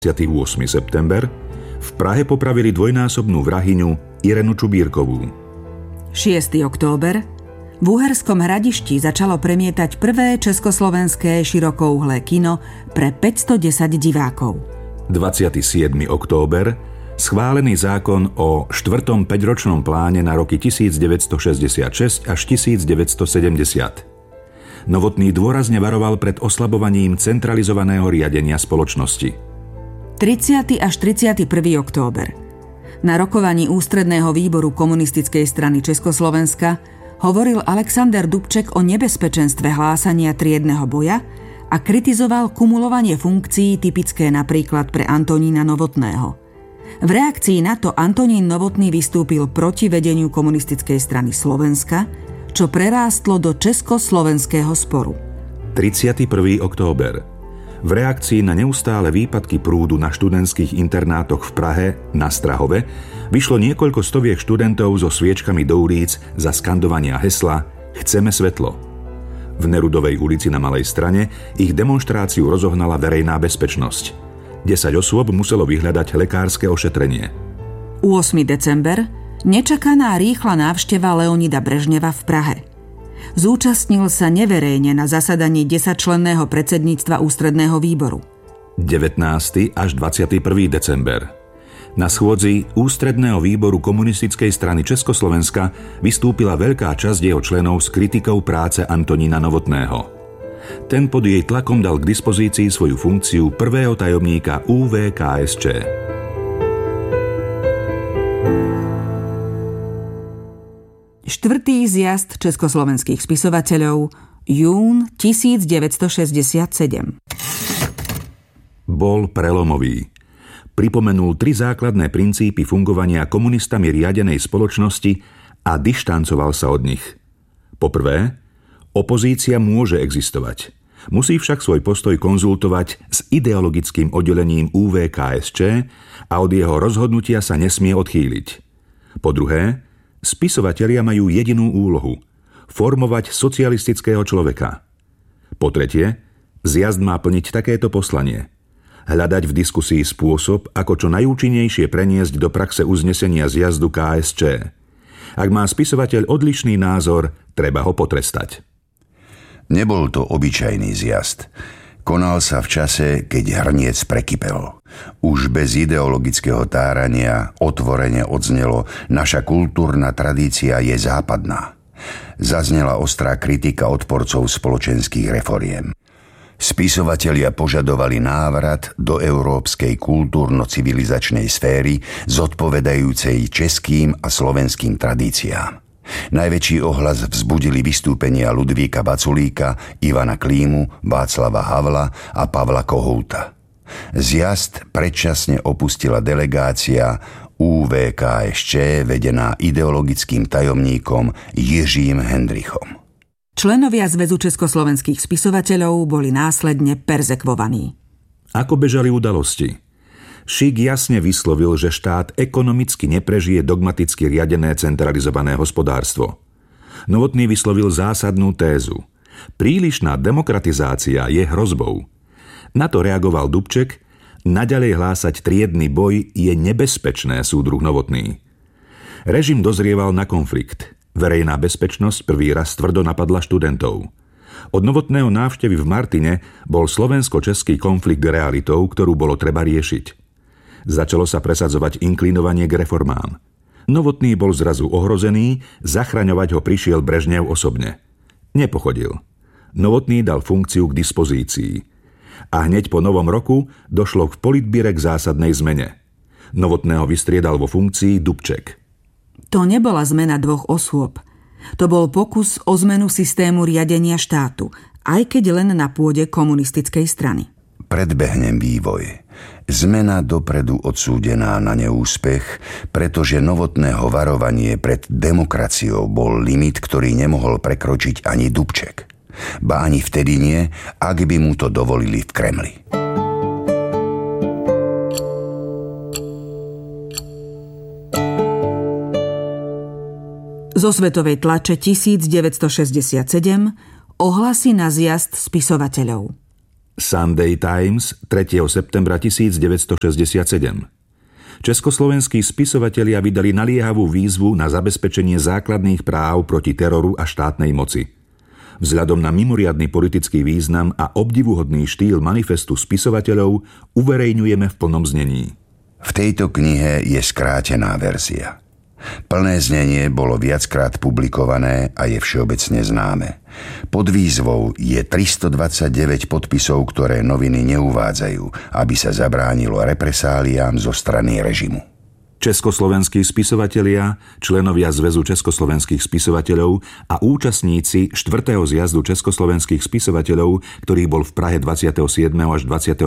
28. september v Prahe popravili dvojnásobnú vrahyňu Irenu Čubírkovú. 6. október v Uherskom Hradišti začalo premietať prvé československé širokouhlé kino pre 510 divákov. 27. október schválený zákon o 4. 5-ročnom pláne na roky 1966 až 1970. Novotný dôrazne varoval pred oslabovaním centralizovaného riadenia spoločnosti. 30. až 31. október. Na rokovaní Ústredného výboru Komunistickej strany Československa hovoril Alexander Dubček o nebezpečenstve hlásania triedneho boja a kritizoval kumulovanie funkcií typické napríklad pre Antonína Novotného. V reakcii na to Antonín Novotný vystúpil proti vedeniu Komunistickej strany Slovenska, čo prerástlo do československého sporu. 31. október. V reakcii na neustále výpadky prúdu na študentských internátoch v Prahe na Strahove vyšlo niekoľko stoviek študentov so sviečkami do ulic za skandovania hesla Chceme svetlo. V Nerudovej ulici na Malej Strane ich demonštráciu rozohnala verejná bezpečnosť. 10 osôb muselo vyhľadať lekárske ošetrenie. 8. december. Nečakaná rýchla návšteva Leonida Brežneva v Prahe. Zúčastnil sa neverejne na zasadaní 10-členného predsedníctva Ústredného výboru. 19. až 21. december. Na schôdzi Ústredného výboru Komunistickej strany Československa vystúpila veľká časť jeho členov s kritikou práce Antonína Novotného. Ten pod jej tlakom dal k dispozícii svoju funkciu prvého tajomníka UVKSČ. Štvrtý zjazd československých spisovateľov, jún 1967. Bol prelomový. Pripomenul 3 základné princípy fungovania komunistami riadenej spoločnosti a dištancoval sa od nich. Poprvé, opozícia môže existovať. Musí však svoj postoj konzultovať s ideologickým oddelením UVKSČ a od jeho rozhodnutia sa nesmie odchýliť. Po druhé, spisovatelia majú jedinú úlohu – formovať socialistického človeka. Po tretie, zjazd má plniť takéto poslanie – hľadať v diskusii spôsob, ako čo najúčinnejšie preniesť do praxe uznesenia zjazdu KSČ. Ak má spisovateľ odlišný názor, treba ho potrestať. Nebol to obyčajný zjazd. Konal sa v čase, keď hrniec prekypel. Už bez ideologického tárania otvorene odznelo: naša kultúrna tradícia je západná. Zaznela ostrá kritika odporcov spoločenských reforiem. Spisovatelia požadovali návrat do európskej kultúrno-civilizačnej sféry zodpovedajúcej českým a slovenským tradíciám. Najväčší ohlas vzbudili vystúpenia Ludvíka Vaculíka, Ivana Klímu, Václava Havla a Pavla Kohouta. Zjazd predčasne opustila delegácia UVKSČ vedená ideologickým tajomníkom Jiřím Hendrichom. Členovia Zväzu československých spisovateľov boli následne perzekvovaní. Ako bežali udalosti? Šík jasne vyslovil, že štát ekonomicky neprežije dogmaticky riadené centralizované hospodárstvo. Novotný vyslovil zásadnú tézu. Prílišná demokratizácia je hrozbou. Na to reagoval Dubček: naďalej hlásať triedny boj je nebezpečné, súdruh Novotný. Režim dozrieval na konflikt. Verejná bezpečnosť prvý raz tvrdo napadla študentov. Od Novotného návštevy v Martine bol slovensko-český konflikt realitou, ktorú bolo treba riešiť. Začalo sa presadzovať inklinovanie k reformám. Novotný bol zrazu ohrozený, zachraňovať ho prišiel Brežnev osobne. Nepochodil. Novotný dal funkciu k dispozícii. A hneď po novom roku došlo v politbíre k zásadnej zmene. Novotného vystriedal vo funkcii Dubček. To nebola zmena 2 osôb. To bol pokus o zmenu systému riadenia štátu, aj keď len na pôde komunistickej strany. Predbehnem vývoj. Zmena dopredu odsúdená na neúspech, pretože Novotného varovanie pred demokraciou bol limit, ktorý nemohol prekročiť ani Dubček. Ba ani vtedy nie, ak by mu to dovolili v Kremli. Zo svetovej tlače 1967 ohlasy na zjazd spisovateľov. Sunday Times 3. septembra 1967. Československí spisovatelia vydali naliehavú výzvu na zabezpečenie základných práv proti teroru a štátnej moci. Vzhľadom na mimoriadny politický význam a obdivuhodný štýl manifestu spisovateľov uverejňujeme v plnom znení. V tejto knihe je skrátená verzia. Plné znenie bolo viackrát publikované a je všeobecne známe. Pod výzvou je 329 podpisov, ktoré noviny neuvádzajú, aby sa zabránilo represáliám zo strany režimu. Československí spisovatelia, členovia Zväzu československých spisovateľov a účastníci 4. zjazdu československých spisovateľov, ktorý bol v Prahe 27. až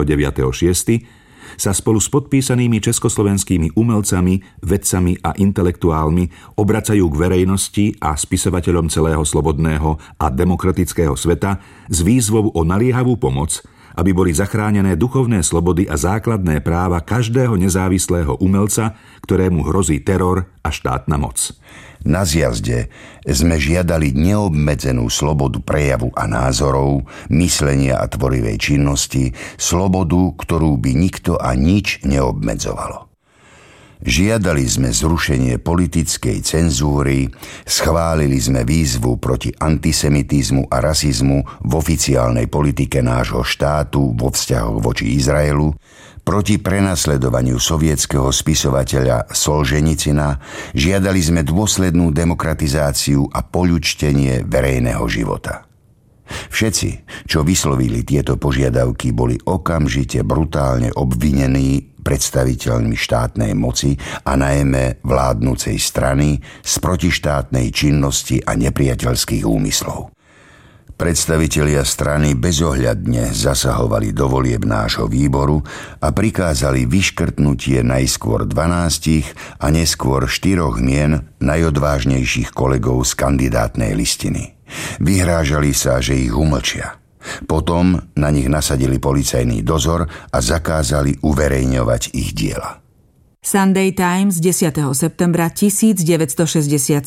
29.6., sa spolu s podpísanými československými umelcami, vedcami a intelektuálmi obracajú k verejnosti a spisovateľom celého slobodného a demokratického sveta s výzvou o naliehavú pomoc, aby boli zachránené duchovné slobody a základné práva každého nezávislého umelca, ktorému hrozí teror a štátna moc. Na zjazde sme žiadali neobmedzenú slobodu prejavu a názorov, myslenia a tvorivej činnosti, slobodu, ktorú by nikto a nič neobmedzovalo. Žiadali sme zrušenie politickej cenzúry, schválili sme výzvu proti antisemitizmu a rasizmu v oficiálnej politike nášho štátu vo vzťahoch voči Izraelu, proti prenasledovaniu sovietskeho spisovateľa Solženicina, žiadali sme dôslednú demokratizáciu a poľudštenie verejného života. Všetci, čo vyslovili tieto požiadavky, boli okamžite brutálne obvinení predstaviteľmi štátnej moci a najmä vládnucej strany z protištátnej činnosti a nepriateľských úmyslov. Predstavitelia strany bezohľadne zasahovali do volieb nášho výboru a prikázali vyškrtnutie najskôr 12 a neskôr 4 mien najodvážnejších kolegov z kandidátnej listiny. Vyhrážali sa, že ich umlčia. Potom na nich nasadili policajný dozor a zakázali uverejňovať ich diela. Sunday Times 10. septembra 1967.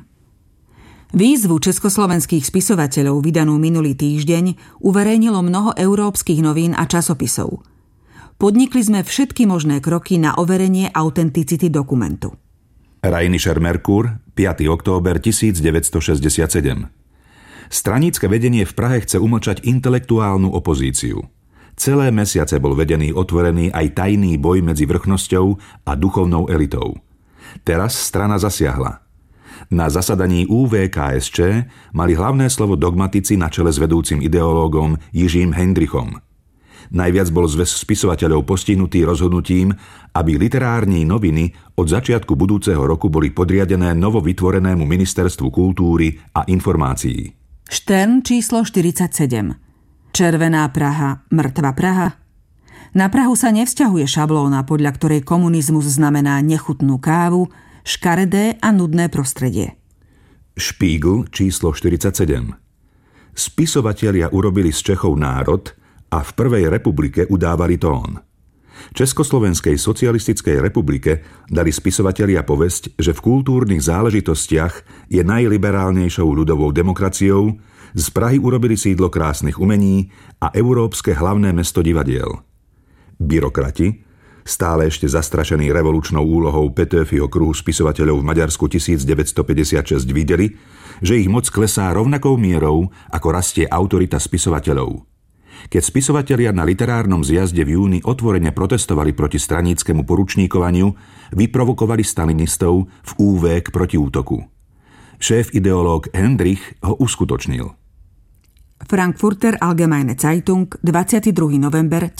Výzvu československých spisovateľov vydanú minulý týždeň uverejnilo mnoho európskych novín a časopisov. Podnikli sme všetky možné kroky na overenie autenticity dokumentu. Rheinischer Merkur, 5. október 1967. Stranícke vedenie v Prahe chce umlčať intelektuálnu opozíciu. Celé mesiace bol vedený otvorený aj tajný boj medzi vrchnosťou a duchovnou elitou. Teraz strana zasiahla. Na zasadaní UVKSČ mali hlavné slovo dogmatici na čele s vedúcim ideológom Jižím Hendrichom. Najviac bol zväz spisovateľov postihnutý rozhodnutím, aby literárne noviny od začiatku budúceho roku boli podriadené novovytvorenému Ministerstvu kultúry a informácií. Štern číslo 47. Červená Praha, mŕtva Praha. Na Prahu sa nevzťahuje šablóna, podľa ktorej komunizmus znamená nechutnú kávu, škaredé a nudné prostredie. Špígl číslo 47. Spisovatelia urobili z Čechov národ a v Prvej republike udávali tón. Československej socialistickej republike dali spisovatelia povesť, že v kultúrnych záležitostiach je najliberálnejšou ľudovou demokraciou, z Prahy urobili sídlo krásnych umení a európske hlavné mesto divadiel. Byrokrati, stále ešte zastrašený revolučnou úlohou Petőfiho kruhu spisovateľov v Maďarsku 1956, videli, že ich moc klesá rovnakou mierou, ako rastie autorita spisovateľov. Keď spisovatelia na literárnom zjazde v júni otvorene protestovali proti straníckemu poručníkovaniu, vyprovokovali stalinistov v UV k protiútoku. Šéf ideológ Hendrich ho uskutočnil. Frankfurter Allgemeine Zeitung, 22. november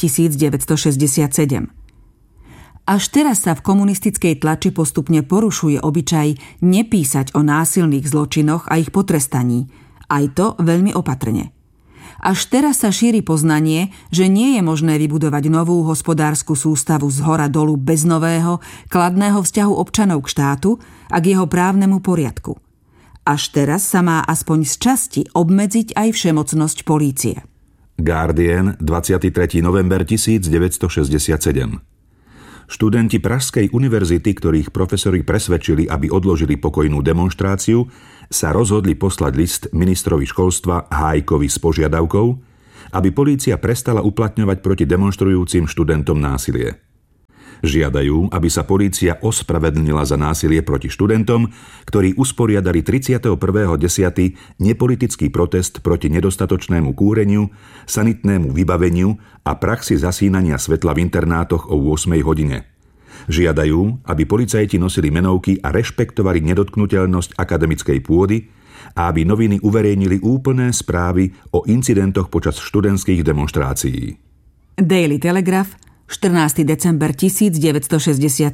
1967. Až teraz sa v komunistickej tlači postupne porušuje obyčaj nepísať o násilných zločinoch a ich potrestaní, aj to veľmi opatrne. Až teraz sa šíri poznanie, že nie je možné vybudovať novú hospodársku sústavu zhora dolu bez nového, kladného vzťahu občanov k štátu a k jeho právnemu poriadku. Až teraz sa má aspoň z časti obmedziť aj všemocnosť polície. Guardian, 23. november 1967. Študenti Pražskej univerzity, ktorých profesori presvedčili, aby odložili pokojnú demonštráciu, sa rozhodli poslať list ministrovi školstva Hájkovi s požiadavkou, aby polícia prestala uplatňovať proti demonštrujúcim študentom násilie. Žiadajú, aby sa polícia ospravedlnila za násilie proti študentom, ktorí usporiadali 31.10. nepolitický protest proti nedostatočnému kúreniu, sanitnému vybaveniu a praxi zasínania svetla v internátoch o 8 hodine. Žiadajú, aby policajti nosili menovky a rešpektovali nedotknuteľnosť akademickej pôdy a aby noviny uverejnili úplné správy o incidentoch počas študentských demonštrácií. Daily Telegraph, 14. december 1967.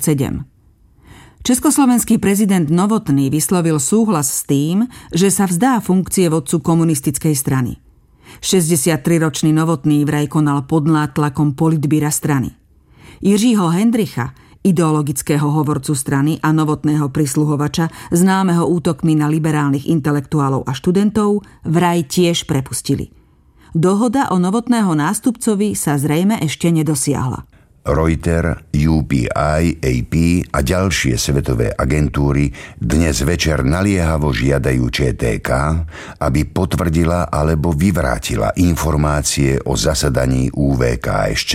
Československý prezident Novotný vyslovil súhlas s tým, že sa vzdá funkcie vodcu komunistickej strany. 63-ročný Novotný vraj konal pod nátlakom politbíra strany. Jiřího Hendricha, ideologického hovorcu strany a Novotného prisluhovača, známeho útokmi na liberálnych intelektuálov a študentov, vraj tiež prepustili. Dohoda o Novotného nástupcovi sa zrejme ešte nedosiahla. Reuters, UPI, AP a ďalšie svetové agentúry dnes večer naliehavo žiadajú ČTK, aby potvrdila alebo vyvrátila informácie o zasadaní UVKSČ.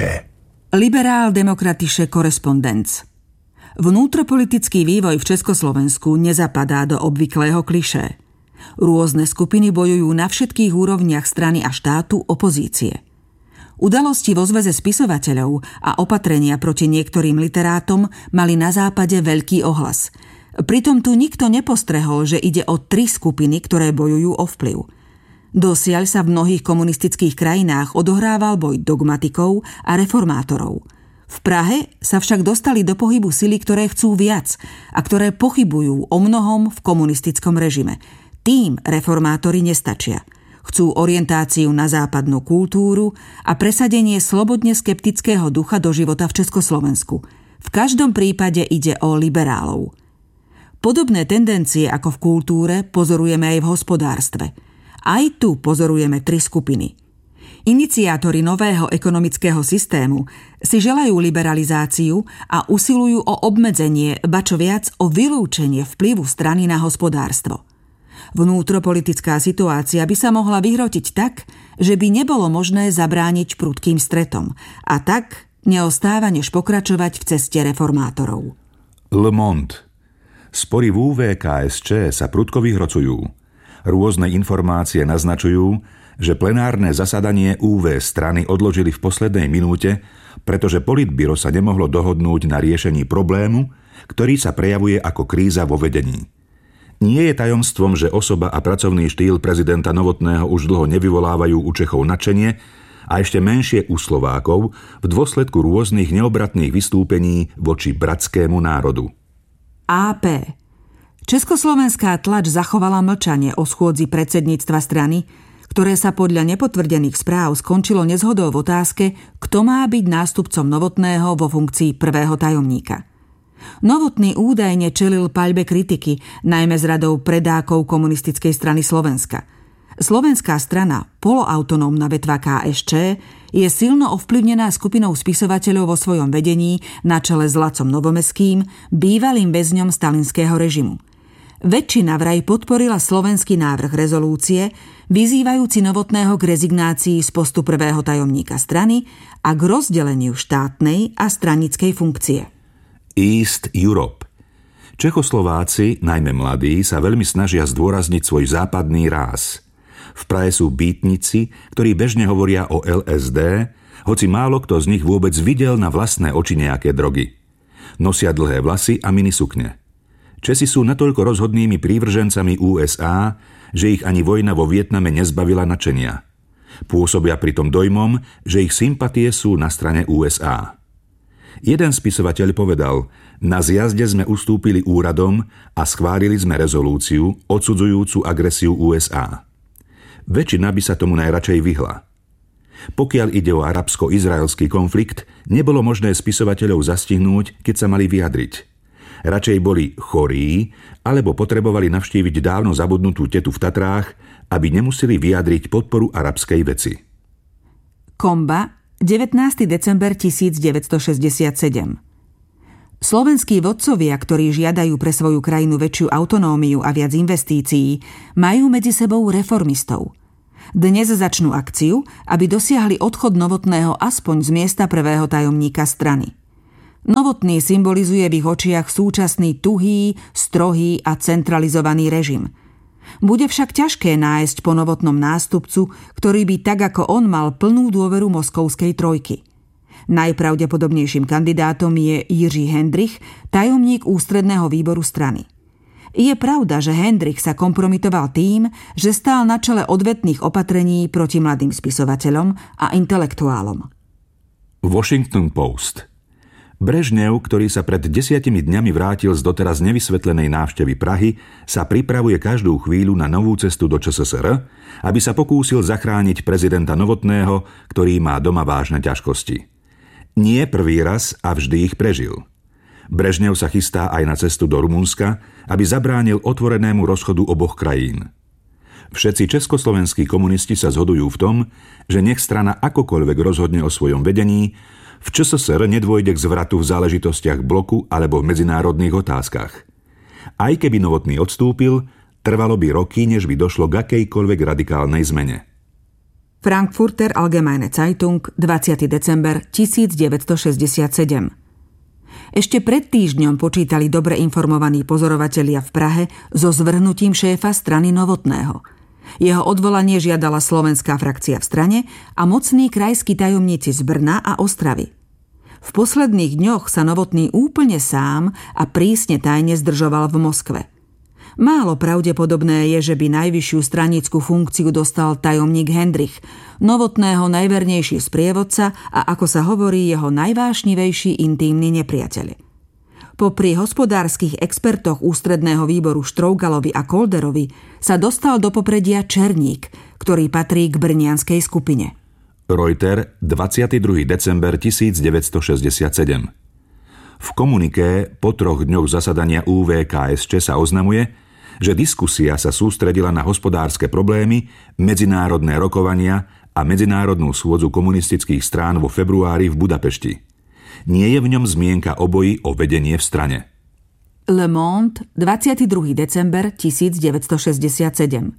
Liberál-demokratische Korrespondenz. Vnútropolitický vývoj v Československu nezapadá do obvyklého klišé. Rôzne skupiny bojujú na všetkých úrovniach strany a štátu opozície. Udalosti vo zväze spisovateľov a opatrenia proti niektorým literátom mali na západe veľký ohlas. Pritom tu nikto nepostrehol, že ide o 3 skupiny, ktoré bojujú o vplyv. Dosiaľ sa v mnohých komunistických krajinách odohrával boj dogmatikov a reformátorov. V Prahe sa však dostali do pohybu sily, ktoré chcú viac a ktoré pochybujú o mnohom v komunistickom režime. Tým reformátori nestačia. Chcú orientáciu na západnú kultúru a presadenie slobodne skeptického ducha do života v Československu. V každom prípade ide o liberálov. Podobné tendencie ako v kultúre pozorujeme aj v hospodárstve. Aj tu pozorujeme 3 skupiny. Iniciátori nového ekonomického systému si želajú liberalizáciu a usilujú o obmedzenie, ba čo viac o vylúčenie vplyvu strany na hospodárstvo. Vnútropolitická situácia by sa mohla vyhrotiť tak, že by nebolo možné zabrániť prudkým stretom a tak neostáva než pokračovať v ceste reformátorov. Le Monde. Spory v UVKSČ sa prudko vyhrocujú. Rôzne informácie naznačujú, že plenárne zasadanie UV strany odložili v poslednej minúte, pretože politbíro sa nemohlo dohodnúť na riešení problému, ktorý sa prejavuje ako kríza vo vedení. Nie je tajomstvom, že osoba a pracovný štýl prezidenta Novotného už dlho nevyvolávajú u Čechov nadšenie a ešte menšie u Slovákov v dôsledku rôznych neobratných vystúpení voči bratskému národu. AP. Československá tlač zachovala mlčanie o schôdzi predsedníctva strany, ktoré sa podľa nepotvrdených správ skončilo nezhodou v otázke, kto má byť nástupcom Novotného vo funkcii prvého tajomníka. Novotný údajne čelil paľbe kritiky, najmä z radou predákov komunistickej strany Slovenska. Slovenská strana, poloautonómna vetva KSČ, je silno ovplyvnená skupinou spisovateľov vo svojom vedení na čele s Lacom Novomeským, bývalým väzňom stalinského režimu. Väčšina vraj podporila slovenský návrh rezolúcie, vyzývajúci Novotného k rezignácii z postu prvého tajomníka strany a k rozdeleniu štátnej a stranickej funkcie. East Europe. Čechoslováci, najmä mladí, sa veľmi snažia zdôrazniť svoj západný ráz. V Prahe sú býtnici, ktorí bežne hovoria o LSD, hoci málo kto z nich vôbec videl na vlastné oči nejaké drogy. Nosia dlhé vlasy a minisukne. Česi sú natoľko rozhodnými prívržencami USA, že ich ani vojna vo Vietname nezbavila nadšenia. Pôsobia pritom dojmom, že ich sympatie sú na strane USA. Jeden spisovateľ povedal: na zjazde sme ustúpili úradom a schválili sme rezolúciu odsudzujúcu agresiu USA. Väčšina by sa tomu najradšej vyhla. Pokiaľ ide o arabsko-izraelský konflikt, nebolo možné spisovateľov zastihnúť, keď sa mali vyjadriť. Radšej boli chorí, alebo potrebovali navštíviť dávno zabudnutú tetu v Tatrách, aby nemuseli vyjadriť podporu arabskej veci. Komba, 19. december 1967. Slovenskí vodcovia, ktorí žiadajú pre svoju krajinu väčšiu autonómiu a viac investícií, majú medzi sebou reformistov. Dnes začnú akciu, aby dosiahli odchod Novotného aspoň z miesta prvého tajomníka strany. Novotný symbolizuje v ich očiach súčasný tuhý, strohý a centralizovaný režim. Bude však ťažké nájsť po Novotnom nástupcu, ktorý by tak ako on mal plnú dôveru moskovskej trojky. Najpravdepodobnejším kandidátom je Jiří Hendrich, tajomník ústredného výboru strany. Je pravda, že Hendrich sa kompromitoval tým, že stál na čele odvetných opatrení proti mladým spisovateľom a intelektuálom. Washington Post. Brežnev, ktorý sa pred 10 dňami vrátil z doteraz nevysvetlenej návštevy Prahy, sa pripravuje každú chvíľu na novú cestu do ČSSR, aby sa pokúsil zachrániť prezidenta Novotného, ktorý má doma vážne ťažkosti. Nie prvý raz a vždy ich prežil. Brežnev sa chystá aj na cestu do Rumunska, aby zabránil otvorenému rozchodu oboch krajín. Všetci československí komunisti sa zhodujú v tom, že nech strana akokoľvek rozhodne o svojom vedení, v ČSSR nedôjde k zvratu v záležitostiach bloku alebo v medzinárodných otázkach. Aj keby Novotný odstúpil, trvalo by roky, než by došlo k akejkoľvek radikálnej zmene. Frankfurter Allgemeine Zeitung, 20. december 1967. Ešte pred týždňom počítali dobre informovaní pozorovatelia v Prahe so zvrhnutím šéfa strany Novotného. Jeho odvolanie žiadala slovenská frakcia v strane a mocní krajskí tajomníci z Brna a Ostravy. V posledných dňoch sa Novotný úplne sám a prísne tajne zdržoval v Moskve. Málo pravdepodobné je, že by najvyššiu stranickú funkciu dostal tajomník Hendrich, Novotného najvernejší sprievodca a ako sa hovorí jeho najvášnivejší intímny nepriateľ. Popri hospodárskych expertoch ústredného výboru Štrougalovi a Kolderovi sa dostal do popredia Černík, ktorý patrí k brnianskej skupine. Reuter, 22. december 1967. V komuniké po 3 dňoch zasadania UVKSČ sa oznamuje, že diskusia sa sústredila na hospodárske problémy, medzinárodné rokovania a medzinárodnú schôdzu komunistických strán vo februári v Budapešti. Nie je v ňom zmienka o boji o vedenie v strane. Le Monde, 22. december 1967.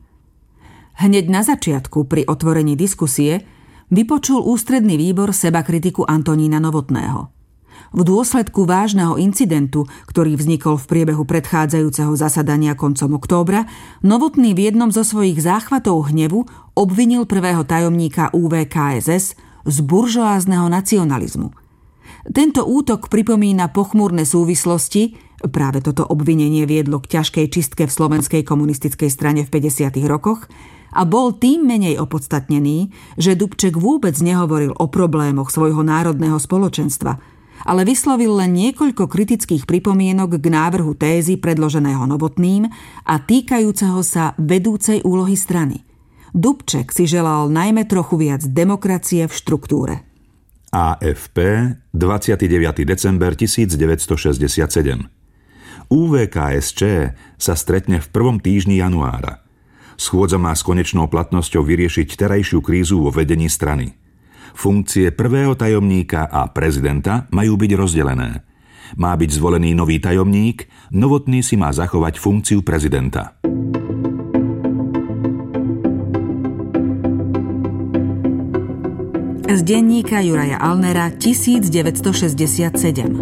Hneď na začiatku pri otvorení diskusie vypočul ústredný výbor sebakritiku Antonína Novotného. V dôsledku vážneho incidentu, ktorý vznikol v priebehu predchádzajúceho zasadania koncom októbra, Novotný v jednom zo svojich záchvatov hnevu obvinil prvého tajomníka UVKSS z buržoázneho nacionalizmu. Tento útok pripomína pochmúrne súvislosti, práve toto obvinenie viedlo k ťažkej čistke v slovenskej komunistickej strane v 50. rokoch, a bol tým menej opodstatnený, že Dubček vôbec nehovoril o problémoch svojho národného spoločenstva, ale vyslovil len niekoľko kritických pripomienok k návrhu tézy predloženého Novotným a týkajúceho sa vedúcej úlohy strany. Dubček si želal najmä trochu viac demokracie v štruktúre. AFP, 29. december 1967. UVKSČ sa stretne v prvom týždni januára. Schôdza má s konečnou platnosťou vyriešiť terajšiu krízu vo vedení strany. Funkcie prvého tajomníka a prezidenta majú byť rozdelené. Má byť zvolený nový tajomník, Novotný si má zachovať funkciu prezidenta. Z denníka Juraja Alnera 1967.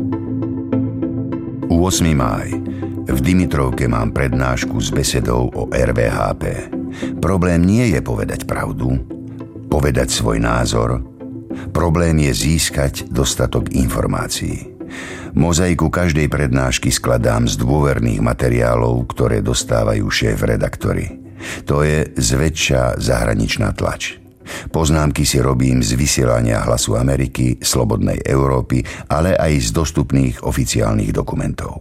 8. máj. V Dimitrovke mám prednášku s besedou o RVHP. Problém nie je povedať pravdu, povedať svoj názor. Problém je získať dostatok informácií. Mozaiku každej prednášky skladám z dôverných materiálov, ktoré dostávajú šéf-redaktori. To je zväčša zahraničná tlač. Poznámky si robím z vysielania Hlasu Ameriky, Slobodnej Európy, ale aj z dostupných oficiálnych dokumentov.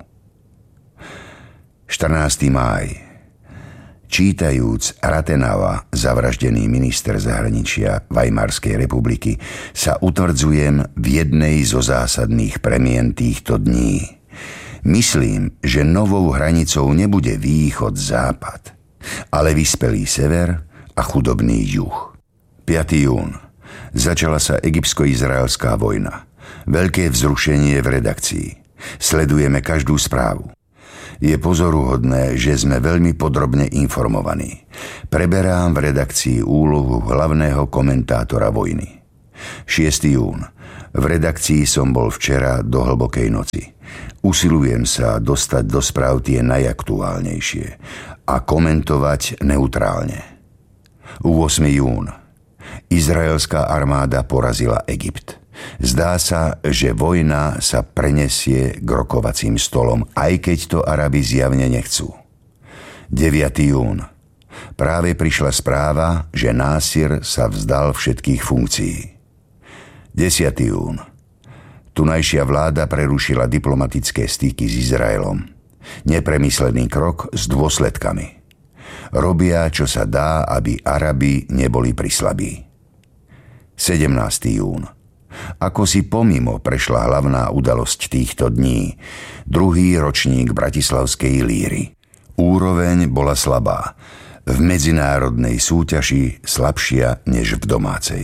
14. máj. Čítajúc Rathenauer, zavraždený minister zahraničia Weimarskej republiky, sa utvrdzujem v jednej zo zásadných premien týchto dní. Myslím, že novou hranicou nebude východ-západ, ale vyspelý sever a chudobný juh. 5. jún. Začala sa egyptsko-izraelská vojna. Veľké vzrušenie v redakcii. Sledujeme každú správu. Je pozoruhodné, že sme veľmi podrobne informovaní. Preberám v redakcii úlohu hlavného komentátora vojny. 6. jún. V redakcii som bol včera do hlbokej noci. Usilujem sa dostať do správ tie najaktuálnejšie a komentovať neutrálne. 8. jún. Izraelská armáda porazila Egypt. Zdá sa, že vojna sa prenesie k rokovacím stolom, aj keď to Arabi zjavne nechcú. 9. jún. Práve prišla správa, že Násir sa vzdal všetkých funkcií. 10. jún. Tunajšia vláda prerušila diplomatické styky s Izraelom. Nepremyslený krok s dôsledkami. Robia, čo sa dá, aby Arabi neboli prislabí. 17. jún. Ako si pomimo prešla hlavná udalosť týchto dní, druhý ročník bratislavskej líry. Úroveň bola slabá, v medzinárodnej súťaži slabšia než v domácej.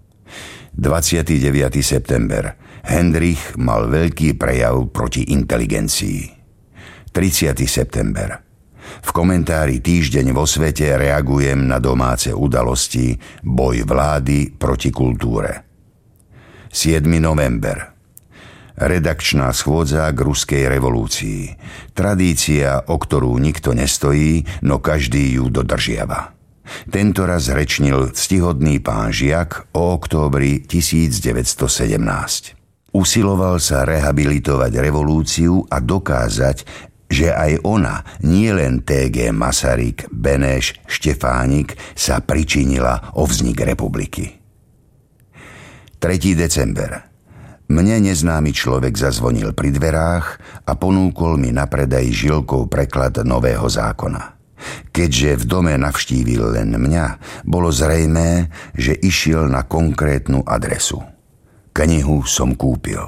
29. september. Hendrich mal veľký prejav proti inteligencii. 30. september. V komentári Týždeň vo svete reagujem na domáce udalosti, boj vlády proti kultúre. 7. november. Redakčná schôdza k ruskej revolúcii. Tradícia, o ktorú nikto nestojí, no každý ju dodržiava. Tentoraz rečnil ctihodný pán Žiak o októbri 1917. Usiloval sa rehabilitovať revolúciu a dokázať, že aj ona, nielen T.G. Masaryk, Beneš, Štefánik, sa pričinila o vznik republiky. 3. december. Mne neznámy človek zazvonil pri dverách a ponúkol mi na predaj žilkou preklad Nového zákona. Keďže v dome navštívil len mňa, bolo zrejmé, že išiel na konkrétnu adresu. Knihu som kúpil.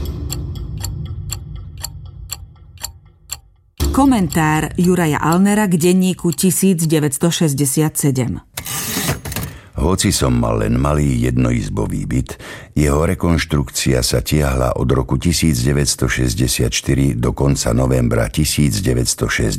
Komentár Juraja Alnera k denníku 1967. Hoci som mal len malý jednoizbový byt, jeho rekonštrukcia sa tiahla od roku 1964 do konca novembra 1968.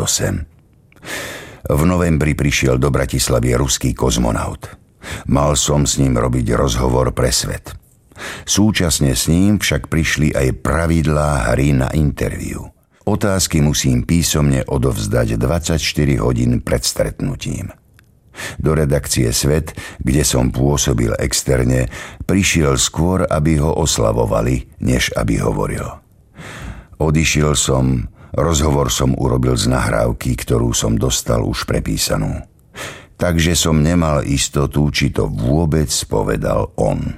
V novembri prišiel do Bratislavy ruský kozmonaut. Mal som s ním robiť rozhovor pre svet. Súčasne s ním však prišli aj pravidlá hry na interviu. Otázky musím písomne odovzdať 24 hodín pred stretnutím. Do redakcie Svet, kde som pôsobil externe, prišiel skôr, aby ho oslavovali, než aby hovoril. Odišiel som, rozhovor som urobil z nahrávky, ktorú som dostal už prepísanú. Takže som nemal istotu, či to vôbec povedal on.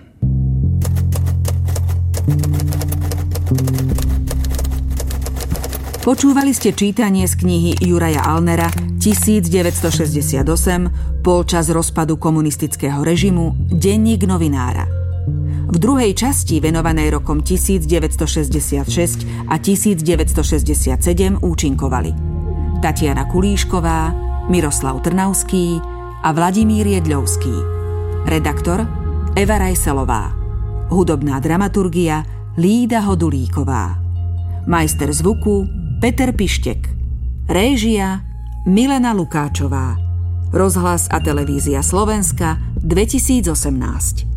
Počúvali ste čítanie z knihy Juraja Alnera 1968, polčas rozpadu komunistického režimu, denník novinára. V druhej časti, venovanej rokom 1966 a 1967, účinkovali Tatiana Kulíšková, Miroslav Trnavský a Vladimír Jedľovský. Redaktor Eva Rajselová. Hudobná dramaturgia Lída Hodulíková. Majster zvuku Peter Pištek. Réžia Milena Lukáčová. Rozhlas a televízia Slovenska 2018.